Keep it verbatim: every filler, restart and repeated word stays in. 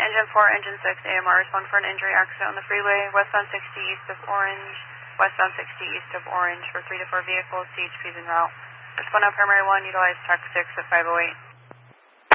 Engine four, Engine six, A M R, respond for an injury accident on the freeway, westbound sixty east of Orange, westbound sixty east of Orange for three to four vehicles, C H Ps en route. Respond on primary one, utilize tax six at five oh eight.